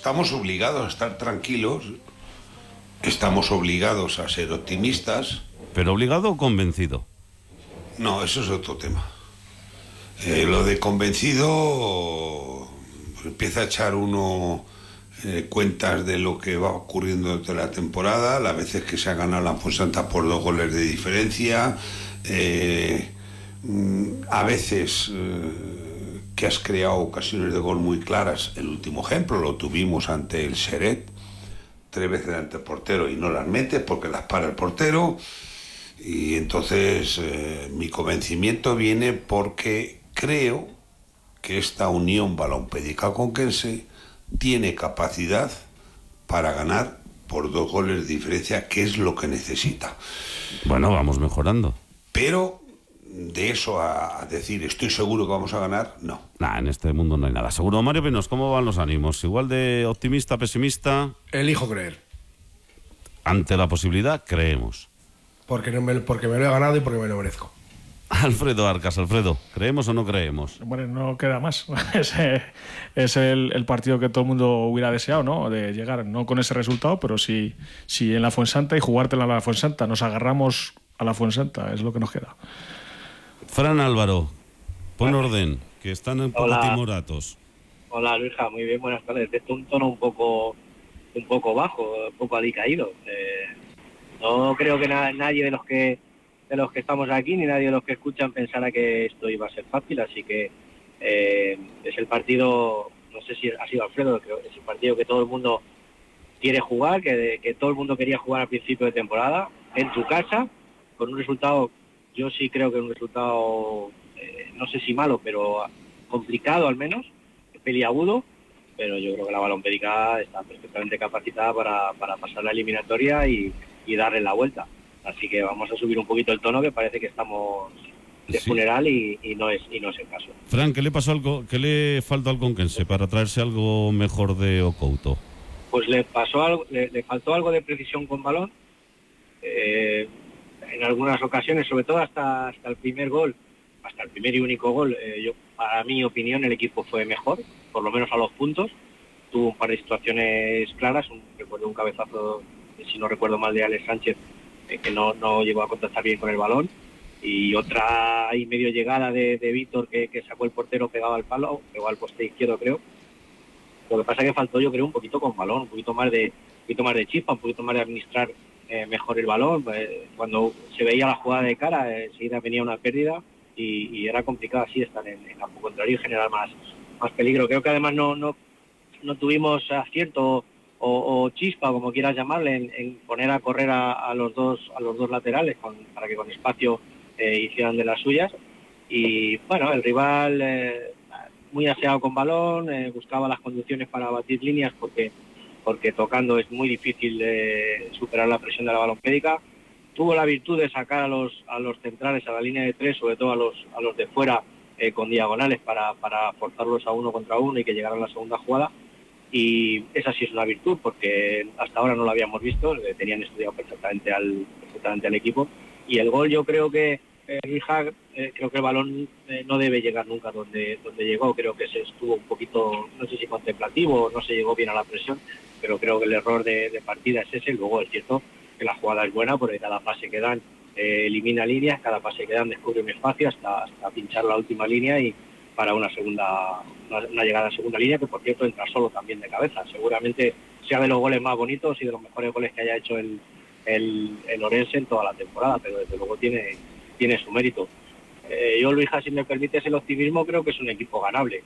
estamos obligados a estar tranquilos, estamos obligados a ser optimistas. ¿Pero obligado o convencido? No, eso es otro tema. Lo de convencido, empieza a echar uno cuentas de lo que va ocurriendo durante la temporada, las veces que se ha ganado la Fuensanta por 2 goles de diferencia, a veces que has creado ocasiones de gol muy claras. El último ejemplo lo tuvimos ante el Xeret, 3 veces ante el portero y no las metes porque las para el portero. Y entonces mi convencimiento viene porque creo que esta Unión Balompédica Conquense tiene capacidad para ganar por 2 goles de diferencia, que es lo que necesita. Bueno, vamos mejorando. Pero de eso a decir estoy seguro que vamos a ganar, no. Nah, en este mundo no hay nada seguro. Mario Pinos, ¿cómo van los ánimos? ¿Igual de optimista, pesimista? Elijo creer. Ante la posibilidad, creemos. Porque me lo he ganado y porque me lo merezco. Alfredo Arcas, Alfredo, ¿creemos o no creemos? Bueno, no queda más. Es el partido que todo el mundo hubiera deseado, ¿no? De llegar, no con ese resultado, pero si en la Fuensanta y jugártela a la Fuensanta nos agarramos a la Fuensanta, es lo que nos queda. Fran Álvaro, pon orden, que están un poco timoratos. Hola Luisa, muy bien, buenas tardes. Esto es un tono un poco bajo, un poco alicaído. No creo que nadie de los que estamos aquí, ni nadie de los que escuchan pensara que esto iba a ser fácil, así que es el partido, no sé si ha sido Alfredo, creo que es el partido que todo el mundo quiere jugar, que todo el mundo quería jugar al principio de temporada, en tu casa, con un resultado, yo sí creo que un resultado, no sé si malo, pero complicado al menos, peliagudo, pero yo creo que la Balompédica está perfectamente capacitada para pasar la eliminatoria y darle la vuelta. Así que vamos a subir un poquito el tono, que parece que estamos de funeral y no es el caso. Fran, ¿qué le faltó al Conquense para traerse algo mejor de Ocouto? Pues le faltó algo de precisión con balón. En algunas ocasiones, sobre todo hasta el primer gol, hasta el primer y único gol, para mi opinión el equipo fue mejor, por lo menos a los puntos. Tuvo un par de situaciones claras, recuerdo un cabezazo, si no recuerdo mal, de Alex Sánchez, que no llegó a contactar bien con el balón, y otra ahí medio llegada de Víctor que sacó el portero pegado al palo, pegado al poste izquierdo, creo. Lo que pasa es que faltó, yo creo, un poquito con balón, un poquito más de chispa, un poquito más de administrar mejor el balón. Cuando se veía la jugada de cara, enseguida venía una pérdida y era complicado así estar en campo contrario y generar más peligro. Creo que además no tuvimos acierto o chispa, como quieras llamarle, en poner a correr a los dos laterales para que con espacio hicieran de las suyas. Y bueno, el rival muy aseado con balón, buscaba las condiciones para batir líneas porque tocando es muy difícil superar la presión de la Balompédica. Tuvo la virtud de sacar a los centrales a la línea de 3, sobre todo a los de fuera, con diagonales para forzarlos a 1 contra 1 y que llegaran a la segunda jugada. Y esa sí es una virtud, porque hasta ahora no lo habíamos visto, tenían estudiado perfectamente al equipo. Y el gol, yo creo que creo que el balón no debe llegar nunca donde llegó. Creo que se estuvo un poquito, no sé si contemplativo, no se llegó bien a la presión, pero creo que el error de partida es ese. Luego es cierto que la jugada es buena, porque cada pase que dan elimina líneas, cada pase que dan descubre un espacio hasta pinchar la última línea y para una llegada a segunda línea, que por cierto entra solo también de cabeza. Seguramente sea de los goles más bonitos y de los mejores goles que haya hecho el Orense en toda la temporada, pero desde luego tiene su mérito. Yo, Luisa, si me permites el optimismo, creo que es un equipo ganable.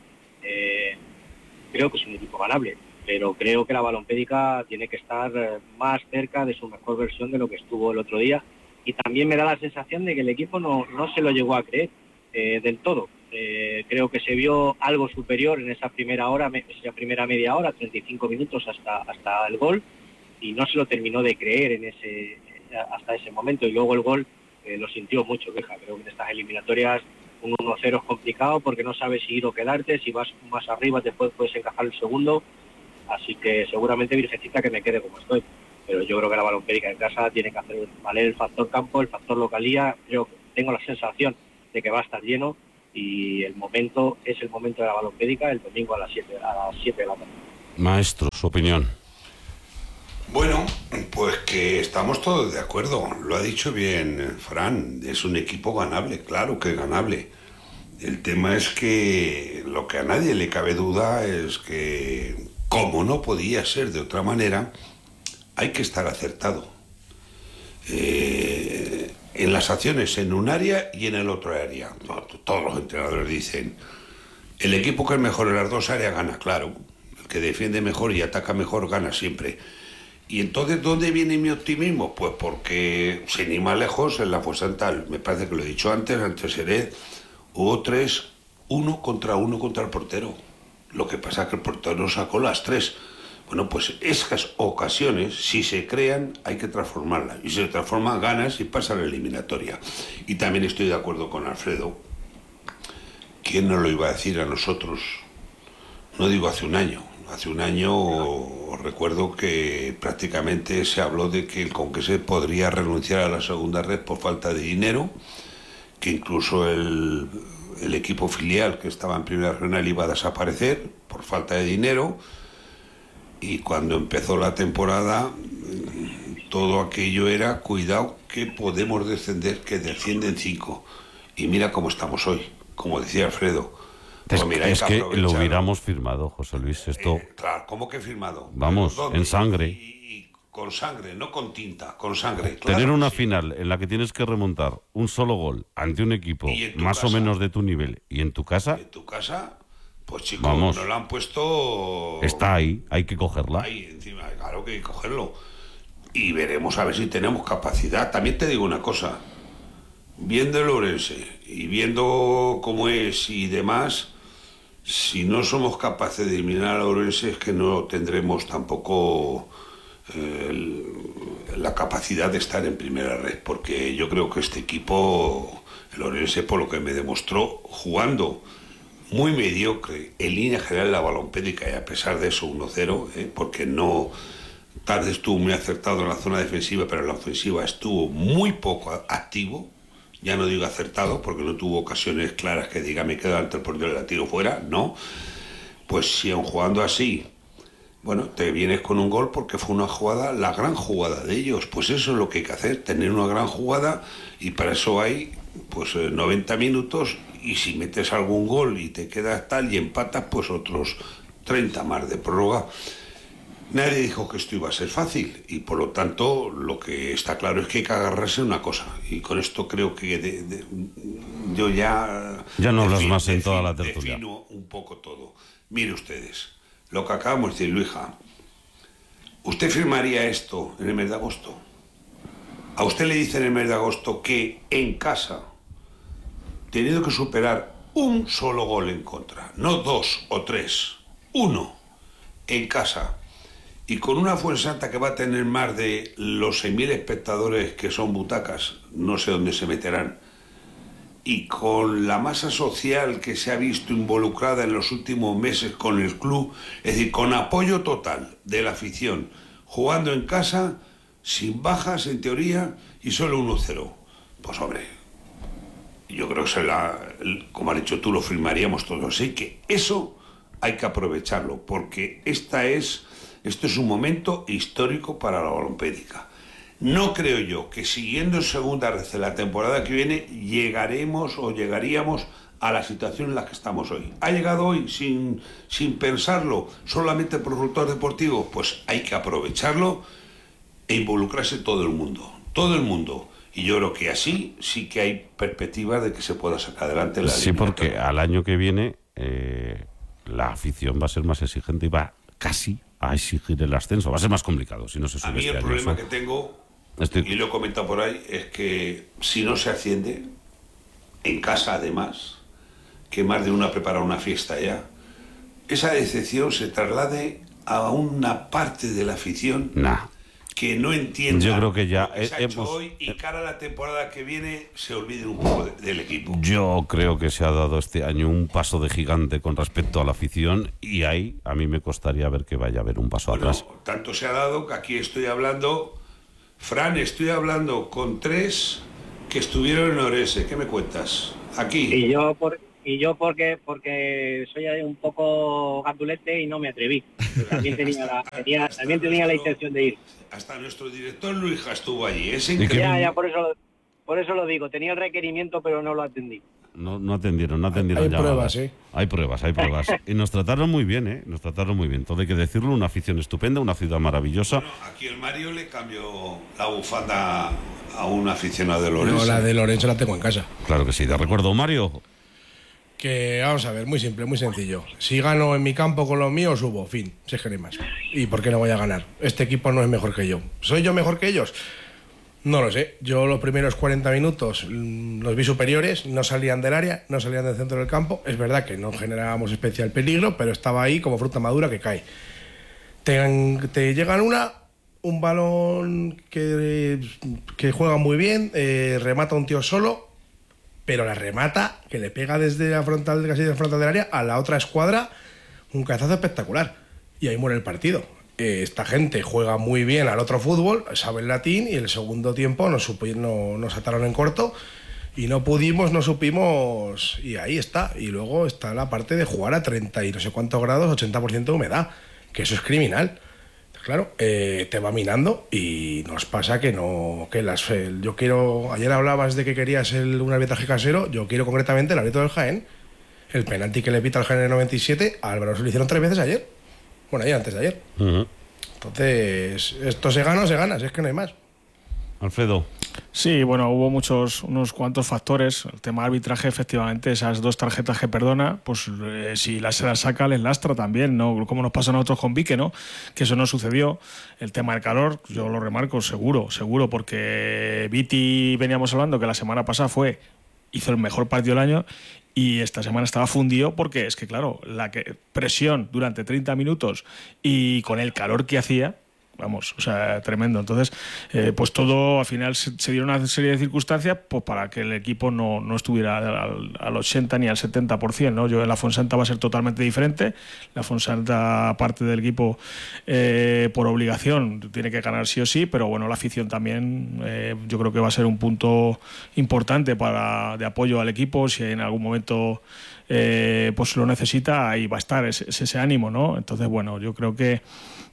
Pero creo que la Balompédica tiene que estar más cerca de su mejor versión de lo que estuvo el otro día. Y también me da la sensación de que el equipo no se lo llegó a creer del todo. Creo que se vio algo superior en esa primera media hora, 35 minutos hasta el gol, y no se lo terminó de creer hasta ese momento. Y luego el gol lo sintió mucho, Queja. Creo que en estas eliminatorias un 1-0 es complicado porque no sabes si ir o quedarte, si vas más arriba te puedes encajar el segundo, así que seguramente, Virgencita, que me quede como estoy. Pero yo creo que la Balompédica en casa tiene que hacer valer el factor campo, el factor localía. Tengo la sensación de que va a estar lleno y es el momento de la Balompédica el domingo a las 7 de la tarde. Maestro, su opinión. Bueno, pues que estamos todos de acuerdo. Lo ha dicho bien Fran, es un equipo ganable, claro que es ganable. El tema es que lo que a nadie le cabe duda es que, como no podía ser de otra manera, hay que estar acertado. En las acciones en un área y en el otro área. Todos los entrenadores dicen, el equipo que es mejor en las dos áreas gana, claro. El que defiende mejor y ataca mejor gana siempre. Y entonces, ¿dónde viene mi optimismo? Pues porque, sin ir más lejos, en la Fuensanta, me parece que lo he dicho antes, ante Seret, hubo 3, 1 contra el portero. Lo que pasa es que el portero sacó las 3. Bueno, pues esas ocasiones, si se crean, hay que transformarlas. Y si se transforman, ganas y pasa a la eliminatoria. Y también estoy de acuerdo con Alfredo. ¿Quién nos lo iba a decir a nosotros? No digo hace un año. Hace un año recuerdo que prácticamente se habló de que el Conquense podría renunciar a la segunda red por falta de dinero, que incluso el equipo filial que estaba en primera regional iba a desaparecer por falta de dinero, y cuando empezó la temporada todo aquello era, cuidado que podemos descender, que descienden 5, y mira cómo estamos hoy, como decía Alfredo. Pues mira, es que lo hubiéramos firmado, José Luis, esto... claro, ¿cómo que firmado? Vamos, en sangre. Y con sangre, no con tinta, con sangre. Claro, tener una final en la que tienes que remontar un solo gol ante un equipo más o menos de tu nivel y en tu casa... En tu casa, pues chicos, vamos, nos la han puesto... Está ahí, hay que cogerla. Ahí encima, claro que hay que cogerlo. Y veremos a ver si tenemos capacidad. También te digo una cosa, viendo el Ourense y viendo cómo es y demás... Si no somos capaces de eliminar a Ourense es que no tendremos tampoco la capacidad de estar en primera red, porque yo creo que este equipo, el Ourense, por lo que me demostró, jugando muy mediocre en línea general la balompédica, y a pesar de eso 1-0, porque no tarde estuvo muy acertado en la zona defensiva, pero en la ofensiva estuvo muy poco activo. Ya no digo acertado, porque no tuvo ocasiones claras que diga me quedo ante el portero y la tiro fuera, no. Pues si aun jugando así, bueno, te vienes con un gol porque fue una jugada, la gran jugada de ellos. Pues eso es lo que hay que hacer, tener una gran jugada, y para eso hay pues 90 minutos, y si metes algún gol y te quedas tal y empatas, pues otros 30 más de prórroga. Nadie dijo que esto iba a ser fácil, y por lo tanto lo que está claro es que hay que agarrarse a una cosa, y con esto creo que yo ya... Ya no hablas más en toda la tertulia. Defino un poco todo. Mire ustedes, lo que acabamos de decir, Luija, ¿usted firmaría esto en el mes de agosto? ¿A usted le dicen en el mes de agosto que en casa, teniendo que superar un solo gol en contra, no 2 o 3, 1 en casa, y con una Fuensanta que va a tener más de los 6.000 espectadores que son butacas, no sé dónde se meterán, y con la masa social que se ha visto involucrada en los últimos meses con el club, es decir, con apoyo total de la afición, jugando en casa, sin bajas en teoría, y solo 1-0? Pues hombre, yo creo que como has dicho tú, lo firmaríamos todos. Así que eso hay que aprovecharlo, porque esto es un momento histórico para la balompédica. No creo yo que siguiendo en segunda red la temporada que viene llegaríamos a la situación en la que estamos hoy. ¿Ha llegado hoy sin pensarlo, solamente por resultados deportivos? Pues hay que aprovecharlo e involucrarse todo el mundo. Todo el mundo. Y yo creo que así sí que hay perspectivas de que se pueda sacar adelante la Sí, porque al año que viene la afición va a ser más exigente y va casi a exigir el ascenso. Va a ser más complicado si no se sube. A mí este el año. problema que tengo, y lo he comentado por ahí, es que si no se asciende, en casa además, que más de una prepara una fiesta ya, esa decepción se traslade a una parte de la afición que no entienda. Yo creo que ya lo que se ha hecho hoy, y cara a la temporada que viene se olviden un poco del equipo. Yo creo que se ha dado este año un paso de gigante con respecto a la afición, y ahí a mí me costaría ver que vaya a haber un paso atrás. Tanto se ha dado que aquí estoy hablando, Fran, estoy hablando con 3 que estuvieron en Ourense. ¿Qué me cuentas? Aquí. Y yo, Y yo porque soy ahí un poco gandulete y no me atreví. También tenía la intención de ir. Hasta nuestro director Luija estuvo allí. Es increíble. Ya, por eso lo digo. Tenía el requerimiento, pero no lo atendí. No atendieron. Hay pruebas, sí. Hay pruebas. Y nos trataron muy bien, ¿eh? Nos trataron muy bien. Todo hay que decirlo, una afición estupenda, una ciudad maravillosa. Bueno, aquí el Mario le cambió la bufanda a un aficionado de Lorenzo. No, la de Lorenzo la tengo en casa. Claro que sí, de recuerdo. Mario. Que vamos a ver, muy simple, muy sencillo. Si gano en mi campo con los míos, subo, fin, si es que no hay más. ¿Y por qué no voy a ganar? Este equipo no es mejor que yo. ¿Soy yo mejor que ellos? No lo sé. Yo los primeros 40 minutos los vi superiores, no salían del área, no salían del centro del campo. Es verdad que no generábamos especial peligro, pero estaba ahí como fruta madura que cae. Te llegan un balón que juega muy bien, remata un tío solo, pero la remata, que le pega desde la frontal, casi de la frontal del área, a la otra escuadra, un cabezazo espectacular. Y ahí muere el partido. Esta gente juega muy bien al otro fútbol, sabe el latín, y el segundo tiempo nos ataron en corto y no supimos, y ahí está. Y luego está la parte de jugar a 30 y no sé cuántos grados, 80% de humedad, que eso es criminal. Claro, te va minando y nos pasa que no, yo quiero, ayer hablabas de que querías un arbitraje casero, yo quiero concretamente el árbitro del Jaén, el penalti que le pita al Jaén en el 97, a Álvaro se lo hicieron 3 veces ayer, ayer antes de ayer. Entonces, esto se gana, si es que no hay más. Alfredo. Sí, bueno, hubo unos cuantos factores. El tema arbitraje, efectivamente, esas 2 tarjetas que perdona, pues si se las saca, les lastra también, ¿no? Como nos pasa a nosotros con Vique, ¿no? Que eso no sucedió. El tema del calor, yo lo remarco, seguro, porque Viti, veníamos hablando que la semana pasada hizo el mejor partido del año y esta semana estaba fundido porque es que, claro, presión durante 30 minutos y con el calor que hacía, vamos, o sea, tremendo. Entonces, pues todo, al final se dieron una serie de circunstancias pues para que el equipo no estuviera al 80 ni al 70%, ¿no? Yo en la Fuensanta va a ser totalmente diferente. La Fuensanta, parte del equipo, por obligación, tiene que ganar sí o sí, pero bueno, la afición también, yo creo que va a ser un punto importante de apoyo al equipo. Si en algún momento pues lo necesita, ahí va a estar ese ánimo, ¿no? Entonces, bueno, yo creo que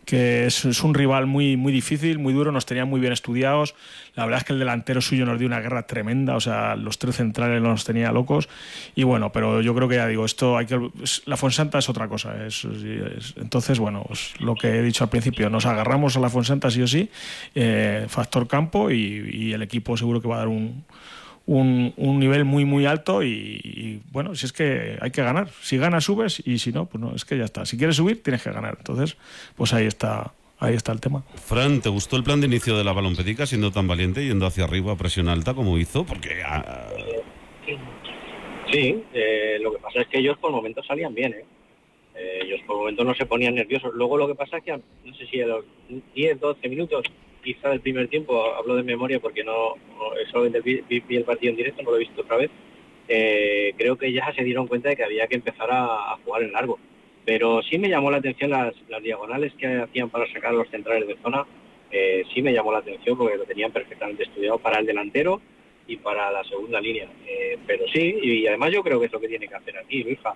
es un rival muy, muy difícil, muy duro, nos tenían muy bien estudiados. La verdad es que el delantero suyo nos dio una guerra tremenda, o sea, los 3 centrales nos tenía locos. Y bueno, pero yo creo que ya digo, la Fuensanta es otra cosa. Entonces, bueno, pues lo que he dicho al principio, nos agarramos a la Fuensanta sí o sí, factor campo, y el equipo seguro que va a dar un nivel muy muy alto y bueno, si es que hay que ganar, si ganas subes y si no, pues no, es que ya está, si quieres subir tienes que ganar, entonces pues ahí está el tema. Fran, ¿te gustó el plan de inicio de la Balompédica siendo tan valiente, yendo hacia arriba a presión alta como hizo? Porque sí, lo que pasa es que ellos por momentos salían bien, ellos por momentos no se ponían nerviosos. Luego lo que pasa es que no sé si a los 10-12 minutos quizá del primer tiempo, hablo de memoria porque no solamente vi el partido en directo, no lo he visto otra vez, creo que ya se dieron cuenta de que había que empezar a jugar en largo. Pero sí me llamó la atención las diagonales que hacían para sacar a los centrales de zona, sí me llamó la atención porque lo tenían perfectamente estudiado para el delantero y para la segunda línea. Pero sí, y además yo creo que es lo que tiene que hacer aquí, Luija.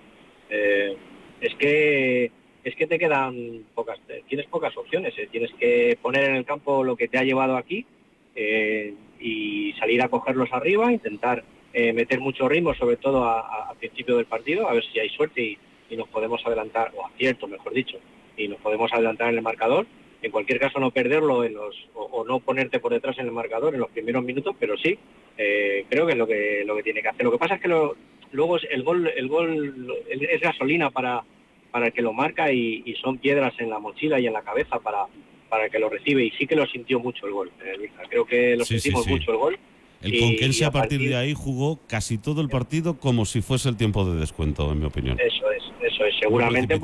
Es que te quedan tienes pocas opciones, tienes que poner en el campo lo que te ha llevado aquí y salir a cogerlos arriba, intentar meter mucho ritmo, sobre todo al principio del partido, a ver si hay suerte y nos podemos adelantar, o acierto, mejor dicho, y nos podemos adelantar en el marcador. En cualquier caso, no perderlo o no ponerte por detrás en el marcador en los primeros minutos, pero sí, creo que es lo que tiene que hacer. Lo que pasa es que luego el gol es gasolina para el que lo marca y son piedras en la mochila y en la cabeza para el que lo recibe, y sí que lo sintió mucho el gol, creo que lo sentimos mucho el gol. El Conquense a partir de ahí jugó casi todo el partido como si fuese el tiempo de descuento, en mi opinión. Eso es, seguramente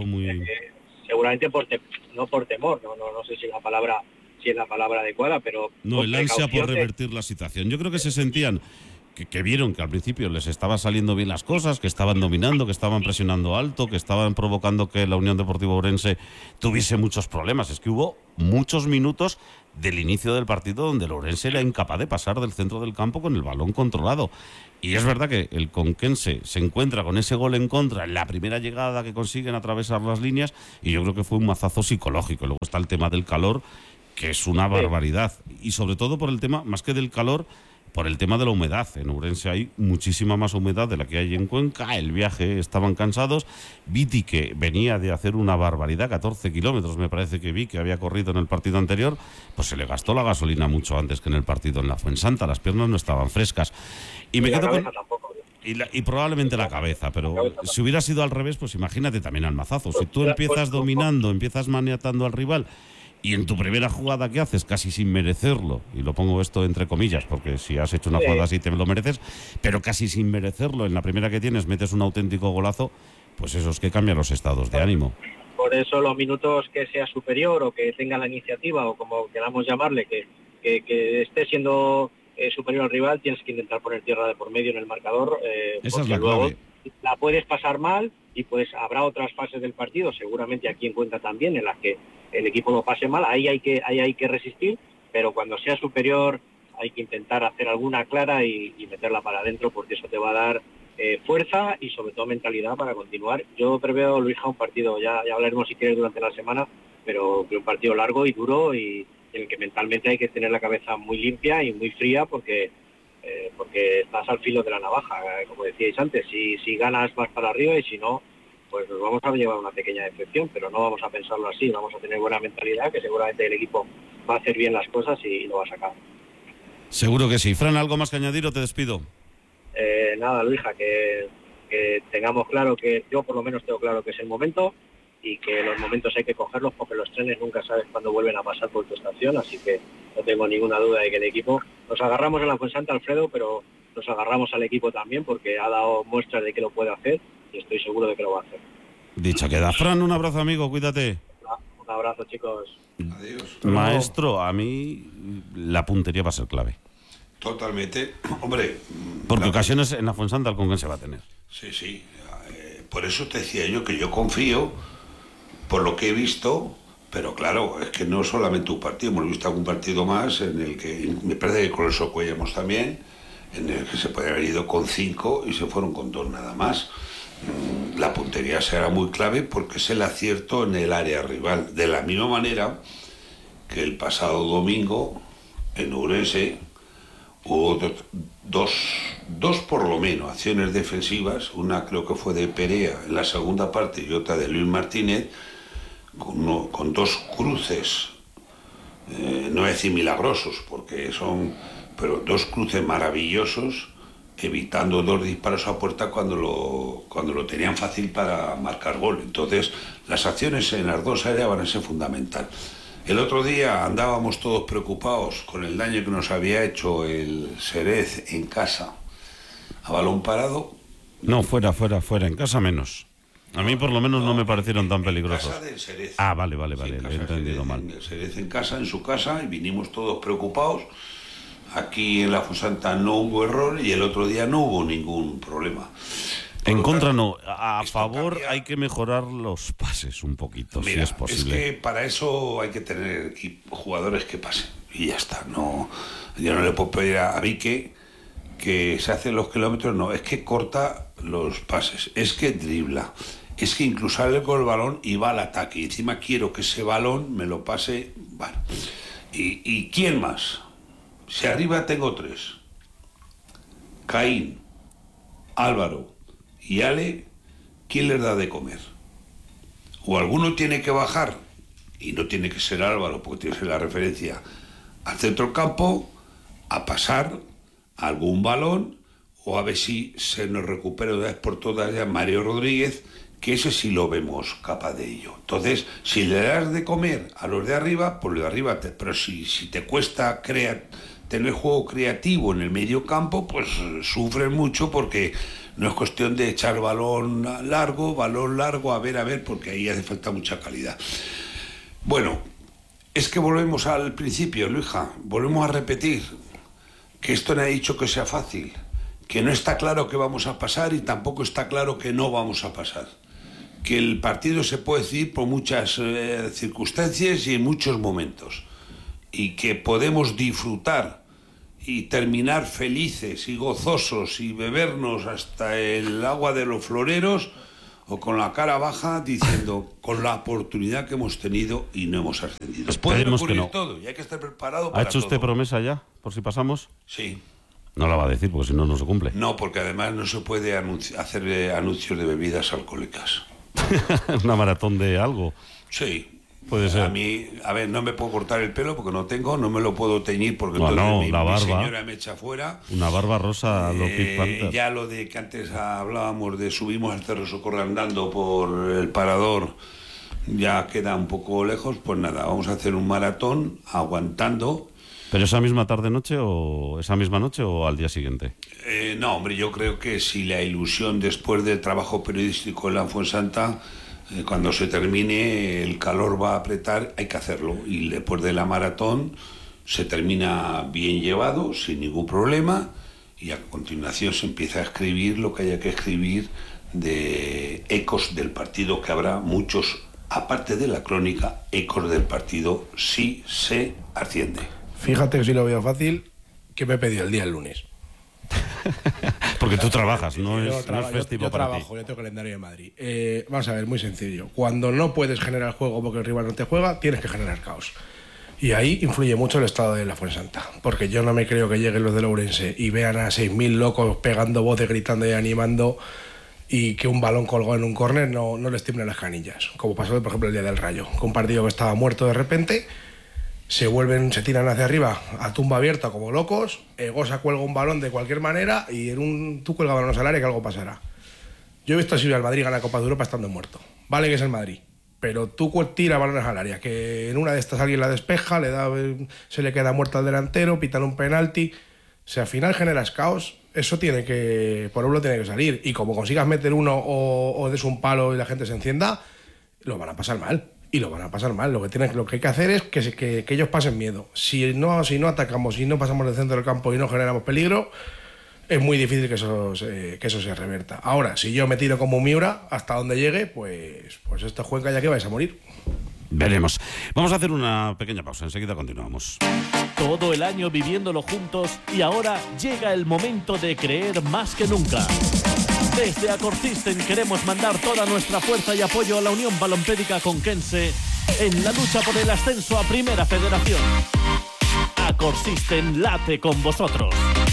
no por temor, no sé si es la palabra adecuada, pero no, el ansia por revertir la situación. Yo creo que se sentían que vieron que al principio les estaba saliendo bien las cosas, que estaban dominando, que estaban presionando alto, que estaban provocando que la Unión Deportiva Ourense tuviese muchos problemas. Es que hubo muchos minutos del inicio del partido donde el Ourense era incapaz de pasar del centro del campo con el balón controlado. Y es verdad que el conquense se encuentra con ese gol en contra en la primera llegada que consiguen atravesar las líneas, y yo creo que fue un mazazo psicológico. Luego está el tema del calor, que es una barbaridad, y sobre todo por el tema, más que del calor, por el tema de la humedad. En Ourense hay muchísima más humedad de la que hay en Cuenca. El viaje, estaban cansados. Viti, que venía de hacer una barbaridad, 14 kilómetros me parece que vi que había corrido en el partido anterior, pues se le gastó la gasolina mucho antes que en el partido en la Fuensanta. Las piernas no estaban frescas. Y me quedo con... Y probablemente la cabeza, pero si hubiera sido al revés, pues imagínate también al mazazo. Si tú empiezas dominando, empiezas maniatando al rival, y en tu primera jugada que haces, casi sin merecerlo, y lo pongo esto entre comillas, porque si has hecho una jugada así te lo mereces, pero casi sin merecerlo, en la primera que tienes metes un auténtico golazo, pues eso es que cambia los estados de ánimo. Por eso los minutos que sea superior o que tenga la iniciativa, o como queramos llamarle, que esté siendo superior al rival, tienes que intentar poner tierra de por medio en el marcador, esa es porque la luego clave. la puedes pasar mal, y pues habrá otras fases del partido, seguramente aquí en Cuenca también, en las que el equipo lo pase mal. Ahí hay que resistir, pero cuando sea superior hay que intentar hacer alguna clara y meterla para adentro, porque eso te va a dar fuerza y sobre todo mentalidad para continuar. Yo preveo, Luisja, un partido, ya hablaremos si quieres durante la semana, pero un partido largo y duro, y en el que mentalmente hay que tener la cabeza muy limpia y muy fría, porque estás al filo de la navaja, como decíais antes. Si ganas vas para arriba, y si no, pues nos vamos a llevar una pequeña decepción, pero no vamos a pensarlo así, vamos a tener buena mentalidad, que seguramente el equipo va a hacer bien las cosas y lo va a sacar. Seguro que sí. Fran, ¿algo más que añadir o te despido? Nada, Luisja, que tengamos claro, que yo por lo menos tengo claro que es el momento, y que los momentos hay que cogerlos, porque los trenes nunca sabes cuándo vuelven a pasar por tu estación, así que no tengo ninguna duda de que el equipo, nos agarramos en la Fuensanta, Alfredo, pero nos agarramos al equipo también, porque ha dado muestras de que lo puede hacer, y estoy seguro de que lo va a hacer. Dicha queda. Fran, un abrazo, amigo, cuídate. Un abrazo, chicos. Adiós. Maestro, a mí la puntería va a ser clave. Totalmente. Hombre... Porque ocasiones en la Fuensanta el Conquense va a tener. Sí. Por eso te decía yo que yo confío, por lo que he visto, pero claro, es que no solamente un partido, hemos visto algún partido más en el que, me parece que con el Socuellamos también, en el que se puede haber ido con 5 y se fueron con 2 nada más. La puntería será muy clave, porque es el acierto en el área rival. De la misma manera que el pasado domingo en Ourense hubo dos por lo menos acciones defensivas, una creo que fue de Perea en la segunda parte y otra de Luis Martínez, con 2 cruces, no voy a decir milagrosos, porque pero 2 cruces maravillosos, evitando 2 disparos a puerta cuando lo tenían fácil para marcar gol. Entonces las acciones en las 2 áreas van a ser fundamental. El otro día andábamos todos preocupados con el daño que nos había hecho el Xerez en casa a balón parado. No, fuera, en casa menos. A mí por lo menos no me parecieron tan peligrosos. En casa del Xerez. Ah, vale, lo he entendido mal. El Xerez en casa, en su casa, y vinimos todos preocupados. Aquí en la Fuensanta no hubo error, y el otro día no hubo ningún problema. En contra no, a favor cambia. Hay que mejorar los pases un poquito, mira, si es posible. Es que para eso hay que tener jugadores que pasen, y ya está. No, yo no le puedo pedir a Vique que se hace los kilómetros, no, es que corta los pases, es que dribla, es que incluso sale con el balón y va al ataque, y encima quiero que ese balón me lo pase. Bueno, ¿y quién más? Si arriba tengo 3, Caín, Álvaro y Ale, ¿quién les da de comer? O alguno tiene que bajar, y no tiene que ser Álvaro, porque tiene que ser la referencia, al centro del campo, a pasar algún balón, o a ver si se nos recupera de vez por todas ya Mario Rodríguez, que ese sí lo vemos capaz de ello. Entonces, si le das de comer a los de arriba, pues los de arriba, pero si te cuesta tener juego creativo en el medio campo, pues sufren mucho, porque no es cuestión de echar balón largo, a ver, porque ahí hace falta mucha calidad. Bueno, es que volvemos al principio, Luisja, volvemos a repetir que esto no ha dicho que sea fácil, que no está claro que vamos a pasar y tampoco está claro que no vamos a pasar. Que el partido se puede decidir por muchas circunstancias y en muchos momentos. Y que podemos disfrutar y terminar felices y gozosos y bebernos hasta el agua de los floreros o con la cara baja diciendo con la oportunidad que hemos tenido y no hemos ascendido. Puede ocurrir todo y hay que estar preparado para todo. ¿Ha hecho usted promesa ya, por si pasamos? Sí. No la va a decir, porque si no, no se cumple. No, porque además no se puede hacer anuncios de bebidas alcohólicas. ¿Una maratón de algo? Sí. Puede ser. A mí, no me puedo cortar el pelo porque no tengo, no me lo puedo teñir porque mi señora me echa fuera. Una barba rosa a lo Pink Panther. Ya lo de que antes hablábamos de subimos al Cerro Socorro andando por el Parador, ya queda un poco lejos, pues nada, vamos a hacer un maratón aguantando. ¿Pero esa misma tarde-noche o esa misma noche o al día siguiente? No, hombre, yo creo que si la ilusión después del trabajo periodístico en la Fuensanta, cuando se termine, el calor va a apretar, hay que hacerlo. Y después de la maratón se termina bien llevado, sin ningún problema, y a continuación se empieza a escribir lo que haya que escribir de ecos del partido, que habrá muchos, aparte de la crónica, ecos del partido si se asciende. Fíjate que si lo veo fácil, que me he pedido el día el lunes. Porque tú trabajas, no es festivo yo para trabajo, ti. yo tengo calendario de Madrid. Vamos a ver, muy sencillo. Cuando no puedes generar juego porque el rival no te juega, tienes que generar caos. Y ahí influye mucho el estado de la Fuensanta. Porque yo no me creo que lleguen los del Ourense y vean a 6.000 locos pegando voces, gritando y animando, y que un balón colgado en un córner no les tiemblen las canillas. Como pasó, por ejemplo, el día del Rayo. Con un partido que estaba muerto de repente, se tiran hacia arriba a tumba abierta como locos, Gosa cuelga un balón de cualquier manera y tú cuelgas balones al área que algo pasará. Yo he visto así al Madrid ganar la Copa de Europa estando muerto. Vale que es el Madrid, pero tú tiras balones al área, que en una de estas alguien la despeja, se le queda muerto al delantero, pitan un penalti. Si al final generas caos, eso por uno tiene que salir. Y como consigas meter uno o des un palo y la gente se encienda, lo van a pasar mal. Y lo van a pasar mal. Lo que hay que hacer es que ellos pasen miedo. Si no atacamos, si no pasamos del centro del campo y no generamos peligro, es muy difícil que eso se reverta. Ahora, si yo me tiro como un Miura hasta donde llegue, pues esto es Cuenca ya que vais a morir. Veremos. Vamos a hacer una pequeña pausa, enseguida continuamos. Todo el año viviéndolo juntos y ahora llega el momento de creer más que nunca. Desde Acorsisten queremos mandar toda nuestra fuerza y apoyo a la Unión Balompédica Conquense en la lucha por el ascenso a Primera Federación. Acorsisten late con vosotros.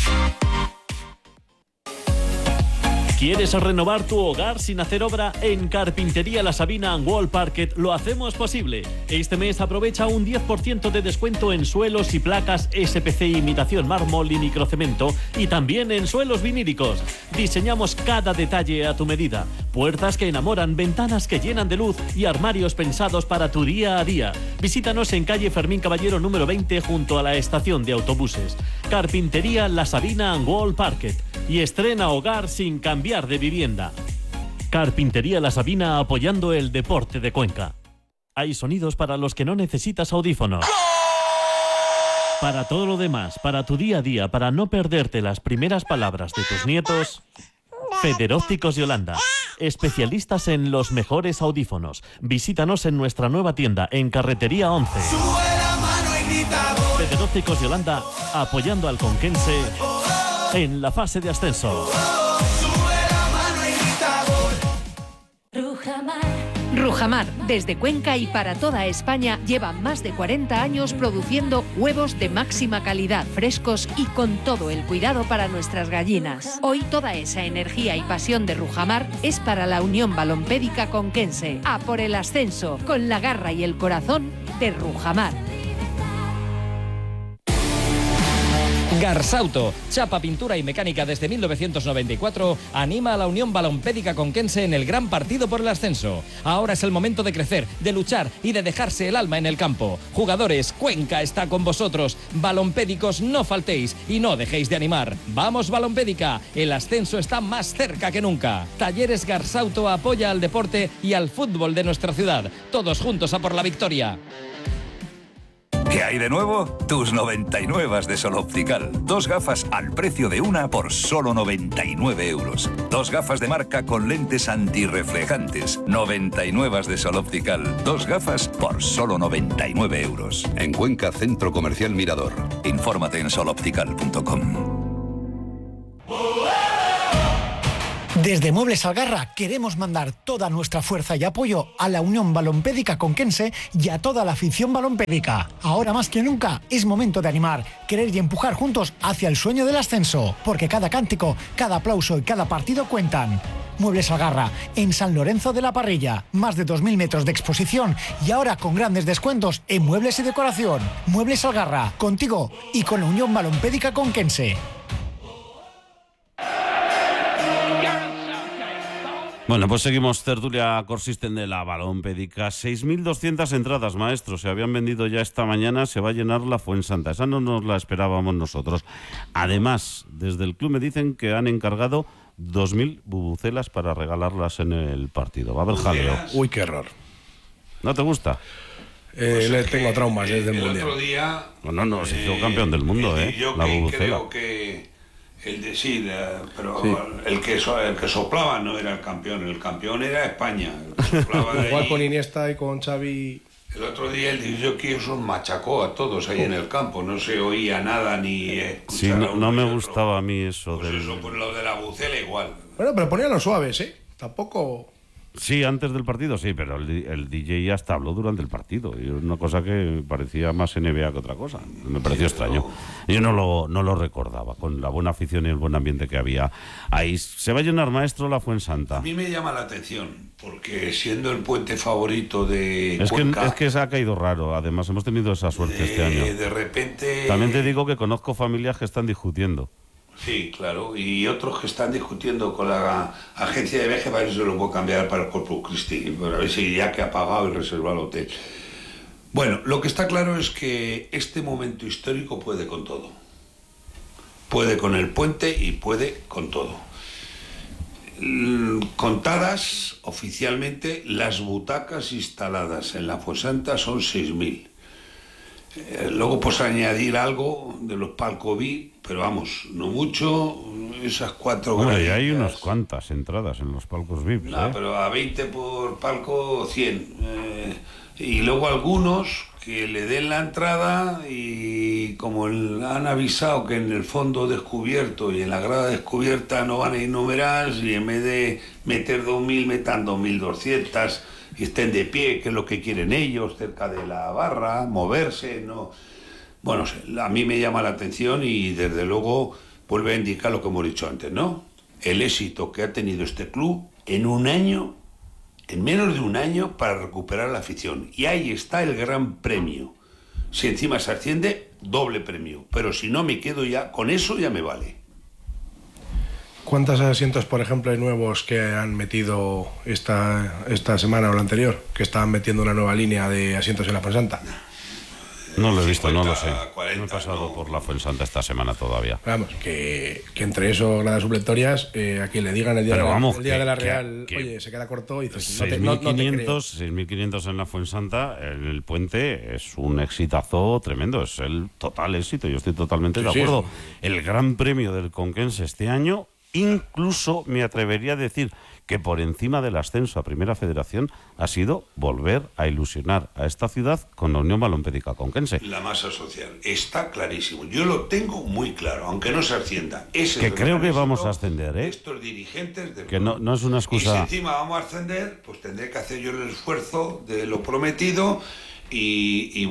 ¿Quieres renovar tu hogar sin hacer obra? En Carpintería La Sabina and Wall Parquet lo hacemos posible. Este mes aprovecha un 10% de descuento en suelos y placas SPC imitación mármol y microcemento y también en suelos vinílicos. Diseñamos cada detalle a tu medida. Puertas que enamoran, ventanas que llenan de luz y armarios pensados para tu día a día. Visítanos en calle Fermín Caballero número 20 junto a la estación de autobuses. Carpintería La Sabina and Wall Parquet. Y estrena hogar sin cambiar de vivienda. Carpintería La Sabina apoyando el deporte de Cuenca. Hay sonidos para los que no necesitas audífonos. Para todo lo demás, para tu día a día, para no perderte las primeras palabras de tus nietos, Federópticos Yolanda. Especialistas en los mejores audífonos. Visítanos en nuestra nueva tienda en Carretería 11. Federópticos Yolanda apoyando al conquense en la fase de ascenso. Rujamar, desde Cuenca y para toda España, lleva más de 40 años produciendo huevos de máxima calidad, frescos y con todo el cuidado para nuestras gallinas. Hoy toda esa energía y pasión de Rujamar es para la Unión Balompédica Conquense. A por el ascenso, con la garra y el corazón de Rujamar. Garsauto, chapa, pintura y mecánica desde 1994, anima a la Unión Balompédica Conquense en el gran partido por el ascenso. Ahora es el momento de crecer, de luchar y de dejarse el alma en el campo. Jugadores, Cuenca está con vosotros. Balompédicos, no faltéis y no dejéis de animar. ¡Vamos Balompédica! El ascenso está más cerca que nunca. Talleres Garsauto apoya al deporte y al fútbol de nuestra ciudad. Todos juntos a por la victoria. ¿Qué hay de nuevo? Tus 99 de Sol Optical. 2 gafas al precio de una por solo 99 euros. 2 gafas de marca con lentes antirreflejantes. 99 de Sol Optical. 2 gafas por solo 99 euros. En Cuenca, Centro Comercial Mirador. Infórmate en soloptical.com. Desde Muebles Algarra queremos mandar toda nuestra fuerza y apoyo a la Unión Balompédica Conquense y a toda la afición balompédica. Ahora más que nunca es momento de animar, querer y empujar juntos hacia el sueño del ascenso, porque cada cántico, cada aplauso y cada partido cuentan. Muebles Algarra, en San Lorenzo de la Parrilla, más de 2.000 metros de exposición y ahora con grandes descuentos en muebles y decoración. Muebles Algarra, contigo y con la Unión Balompédica Conquense. Bueno, pues seguimos tertulia Corsisten de la Balompédica. 6.200 entradas, maestro. Se habían vendido ya esta mañana. Se va a llenar la Fuensanta. Esa no nos la esperábamos nosotros. Además, desde el club me dicen que han encargado 2.000 bubucelas para regalarlas en el partido. Va a haber jaleo. Uy, qué error. ¿No te gusta? Le tengo traumas desde el Mundial. Otro día... No, se hizo campeón del mundo, la bubucela. Creo que... pero sí. El que soplaba no era el campeón era España. Igual con Iniesta y con Xavi. El otro día el DJ os machacó a todos ahí en el campo, no se oía nada ni sí, no me gustaba a mí eso. Pues lo de la bucela igual. Bueno, pero ponían suaves, tampoco... Sí, antes del partido sí, pero el DJ hasta habló durante el partido. Y una cosa que parecía más NBA que otra cosa. Me pareció extraño. Yo no lo recordaba, con la buena afición y el buen ambiente que había ahí. Se va a llenar, maestro, la Fuensanta. A mí me llama la atención, porque siendo el puente favorito de Cuenca... Es que se ha caído raro, además hemos tenido esa suerte este año. De repente... También te digo que conozco familias que están discutiendo. Sí, claro, y otros que están discutiendo con la agencia de viaje para ver si se lo puedo cambiar para el Corpus Christi, para ver si ya que ha pagado y reservado el hotel. Bueno, lo que está claro es que este momento histórico puede con todo. Puede con el puente y puede con todo. Contadas oficialmente, las butacas instaladas en la Fuensanta son 6.000. Luego pues añadir algo de los palcos VIP, pero vamos, no mucho, esas 4 Bueno, y hay unas cuantas entradas en los palcos VIP. No, pero a 20 por palco, 100. Y luego algunos que le den la entrada y como han avisado que en el fondo descubierto y en la grada descubierta no van a ir numeradas y en vez de meter 2.000 metan 2.200 y estén de pie, que es lo que quieren ellos, cerca de la barra, moverse, no... Bueno, a mí me llama la atención y desde luego vuelve a indicar lo que hemos dicho antes, ¿no? El éxito que ha tenido este club en un año, en menos de un año, para recuperar la afición. Y ahí está el gran premio. Si encima se asciende, doble premio. Pero si no me quedo ya, con eso ya me vale. ¿Cuántos asientos, por ejemplo, hay nuevos que han metido esta semana o la anterior? Que estaban metiendo una nueva línea de asientos en la Fuensanta. No lo he visto, 50, no lo sé. 40, no he pasado por la Fuensanta esta semana todavía. Vamos, que entre eso, gradas supletorias, a quien le digan el día, de la Real, oye, se queda corto y dices, 6.500 en la Fuensanta, en el puente, es un exitazo tremendo, es el total éxito, yo estoy totalmente de acuerdo. Sí. El gran premio del Conquense este año, incluso me atrevería a decir que por encima del ascenso a Primera Federación ha sido volver a ilusionar a esta ciudad con la Unión Balompédica Conquense. La masa social, está clarísimo. Yo lo tengo muy claro, aunque no se ascienda. Que creo que vamos a ascender, ¿eh? Estos dirigentes... Que no es una excusa... Y si encima vamos a ascender, pues tendré que hacer yo el esfuerzo de lo prometido y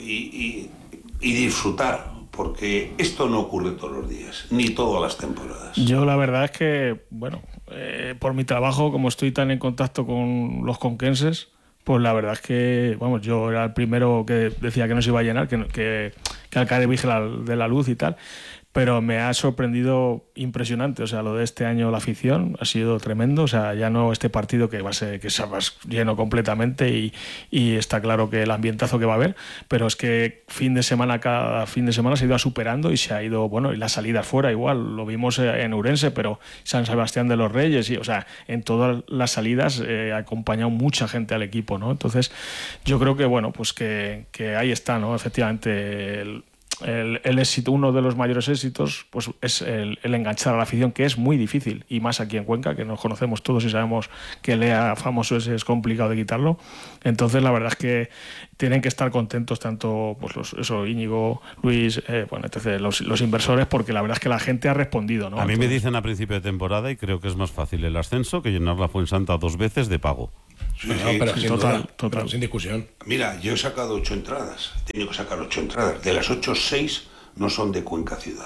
disfrutar. Porque esto no ocurre todos los días, ni todas las temporadas. Yo la verdad es que, bueno, por mi trabajo, como estoy tan en contacto con los conquenses, pues la verdad es que, vamos, yo era el primero que decía que no se iba a llenar, que al caer virgen de la luz y tal. pero me ha sorprendido impresionante. O sea, lo de este año, la afición ha sido tremendo. O sea, ya no este partido que va a ser lleno completamente y está claro que el ambientazo que va a haber, pero es que cada fin de semana se ha ido superando y se ha ido, bueno, y las salidas fuera igual, lo vimos en Ourense, pero San Sebastián de los Reyes, y, o sea, en todas las salidas ha acompañado mucha gente al equipo, ¿no? Entonces, yo creo que, bueno, pues que ahí está, ¿no? Efectivamente, el éxito, uno de los mayores éxitos, pues es el enganchar a la afición, que es muy difícil, y más aquí en Cuenca, que nos conocemos todos y sabemos que Lea famoso es complicado de quitarlo. Entonces la verdad es que tienen que estar contentos tanto pues Íñigo, Luis, etc., los inversores, porque la verdad es que la gente ha respondido, ¿no? A mí me dicen a principio de temporada, y creo que es más fácil el ascenso que llenar la Fuensanta 2 veces de pago. Sí, pero sin total. Pero sin discusión. Mira, yo he sacado 8 entradas. He tenido que sacar 8 entradas. De las 8, 6 no son de Cuenca ciudad.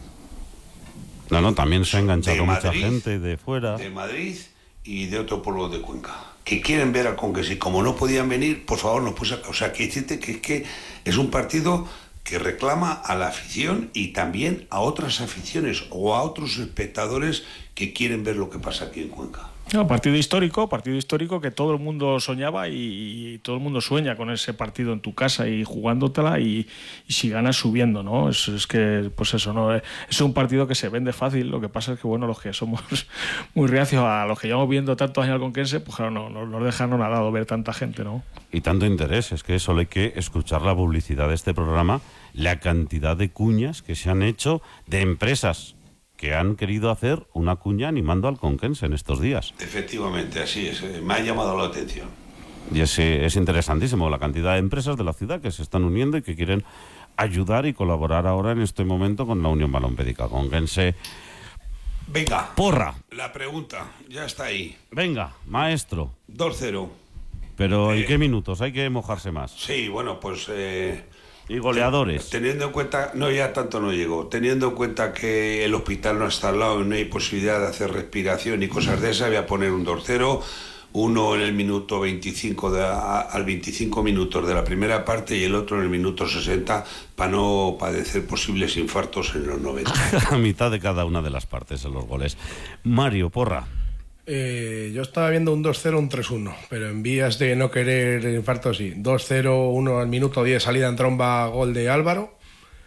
No, también se ha enganchado mucha Madrid, gente de fuera. De Madrid y de otro pueblo de Cuenca. Que quieren ver a Conquense. Y como no podían venir, por favor, nos puso acá. O sea, que decirte que es un partido que reclama a la afición y también a otras aficiones o a otros espectadores que quieren ver lo que pasa aquí en Cuenca. No, partido histórico que todo el mundo soñaba y todo el mundo sueña con ese partido en tu casa y jugándotela y si ganas subiendo, ¿no? Es que, pues eso, ¿no? Es un partido que se vende fácil, lo que pasa es que, bueno, los que somos muy reacios a los que llevamos viendo tantos años al Conquense, pues claro, no nos dejan nada ver tanta gente, ¿no? Y tanto interés, es que solo hay que escuchar la publicidad de este programa, la cantidad de cuñas que se han hecho de empresas que han querido hacer una cuña animando al Conquense en estos días. Efectivamente, así es. Me ha llamado la atención. Y es interesantísimo la cantidad de empresas de la ciudad que se están uniendo y que quieren ayudar y colaborar ahora en este momento con la Unión Balompédica Conquense. Venga. Porra. La pregunta, ya está ahí. Venga, maestro. 2-0. Pero ¿en qué minutos? Hay que mojarse más. Sí, bueno, pues... y goleadores. Teniendo en cuenta, no, ya tanto no llegó, teniendo en cuenta que el hospital no está al lado y no hay posibilidad de hacer respiración y cosas de esas, voy a poner un 2-0, uno en el minuto 25 al 25 minutos de la primera parte y el otro en el minuto 60 para no padecer posibles infartos en los 90. A mitad de cada una de las partes en los goles. Mario, porra. Yo estaba viendo un 2-0, un 3-1, pero en vías de no querer infarto sí. 2-0, 1 al minuto 10, salida en tromba, gol de Álvaro.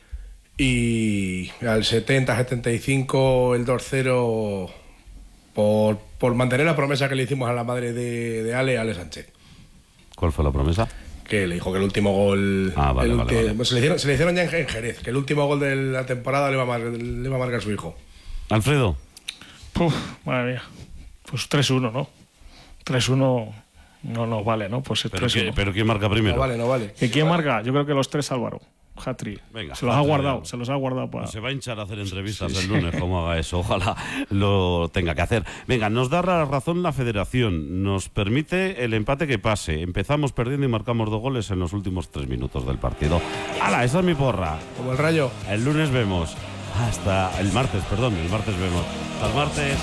Y al 70-75 el 2-0 por mantener la promesa que le hicimos a la madre de Ale Sánchez. ¿Cuál fue la promesa? Que le dijo que el último gol... Vale. Pues se le hicieron ya en Jerez, que el último gol de la temporada le va a marcar su hijo. Alfredo. Madre mía. Pues 3-1, ¿no? 3-1 no nos vale, ¿no? Pues 3-1. Pero ¿quién marca primero? No vale. ¿Y quién marca? Yo creo que los 3 Álvaro. Hat-trick. Venga, se los ha guardado para... Se va a hinchar a hacer entrevistas el lunes, como haga eso. Ojalá lo tenga que hacer. Venga, nos da la razón la federación. Nos permite el empate que pase. Empezamos perdiendo y marcamos 2 goles en los últimos 3 minutos del partido. ¡Hala! Esa es mi porra. Como el Rayo. El lunes vemos. El martes vemos. Hasta el martes.